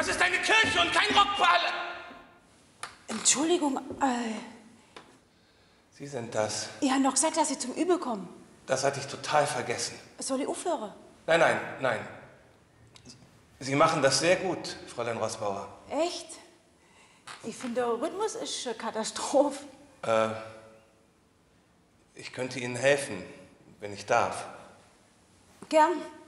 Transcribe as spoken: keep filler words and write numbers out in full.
Das ist eine Kirche und kein Rockball! Entschuldigung, äh... Sie sind das. Ich habe noch gesagt, dass Sie zum Übel kommen. Das hatte ich total vergessen. Soll ich aufhören? Nein, nein, nein. Sie machen das sehr gut, Fräulein Roßbauer. Echt? Ich finde, der Rhythmus ist eine Katastrophe. Äh, ich könnte Ihnen helfen, wenn ich darf. Gern.